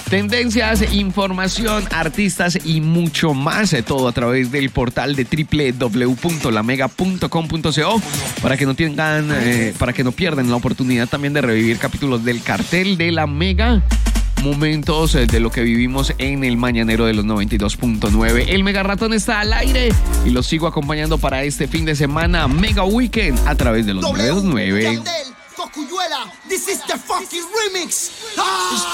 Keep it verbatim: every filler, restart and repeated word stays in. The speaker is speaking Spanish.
Tendencias, información, artistas y mucho más. Todo a través del portal de doble u doble u doble u punto la mega punto com punto co para que no tengan, eh, para que no pierdan la oportunidad también de revivir capítulos del Cartel de la Mega. Momentos de lo que vivimos en el mañanero de los noventa y dos punto nueve. El Mega Ratón está al aire y los sigo acompañando para este fin de semana Mega Weekend a través de los noventa y dos punto nueve. Cocuyuela, this is the fucking remix. Ah!